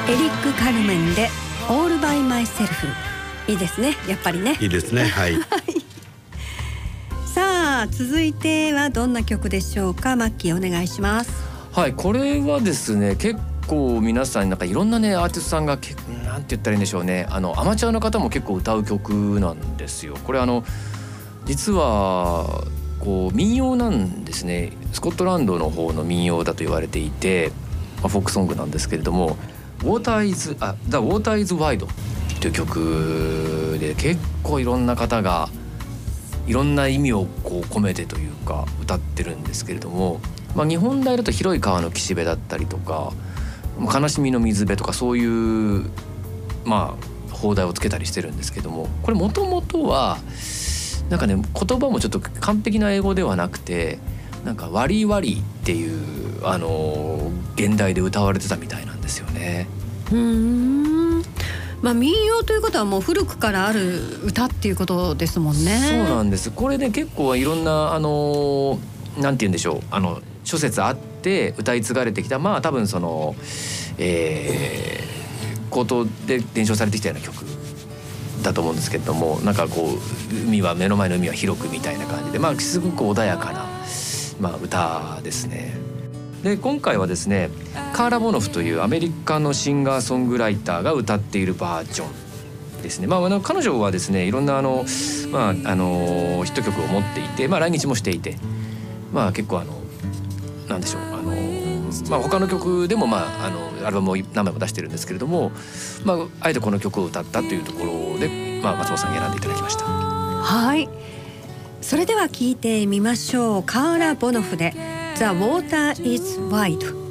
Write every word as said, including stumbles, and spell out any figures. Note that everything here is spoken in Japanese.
エリック・カルメンで All by Myself。 いいですね、やっぱりね。 いいですね、はいさあ続いてはどんな曲でしょうか。マッキーお願いします。 はい、これはですね、結構皆さんなんかいろんなねアーティストさんがけなんて言ったらいいんでしょうね、あのアマチュアの方も結構歌う曲なんですよ。これあの実はこう民謡なんですね。スコットランドの方の民謡だと言われていて、まあ、フォークソングなんですけれども、Water is あ The Water is Wide という曲で結構いろんな方がいろんな意味をこう込めてというか歌ってるんですけれども、まあ、日本題だと広い川の岸辺だったりとか悲しみの水辺とかそういうまあ邦題をつけたりしてるんですけども、これもともとはなんかね言葉もちょっと完璧な英語ではなくて、なんかワリワリっていうあの現代で歌われてたみたいなんですよね。 うーん、まあ、民謡ということはもう古くからある歌っていうことですもんね。 そうなんです。これね結構いろんなあのなんて言うんでしょう、あの諸説あって歌い継がれてきた、まあ多分その、えー、口頭で伝承されてきたような曲だと思うんですけれども、なんかこう海は目の前の海は広くみたいな感じで、まあすごく穏やかな、まあ、歌ですね。で今回はですねカーラ・ボノフというアメリカのシンガーソングライターが歌っているバージョンですね。まあ、あの彼女はですねいろんなあの、まあ、あのヒット曲を持っていて、まあ、来日もしていて、まあ、結構あのなんでしょう、あの、まあ、他の曲でも、まあ、あのアルバムを何枚も出してるんですけれども、まあ、あえてこの曲を歌ったというところで、まあ、松本さんに選んでいただきました。 はい、それでは聞いてみましょう。カーラ・ボノフで The Water is Wide。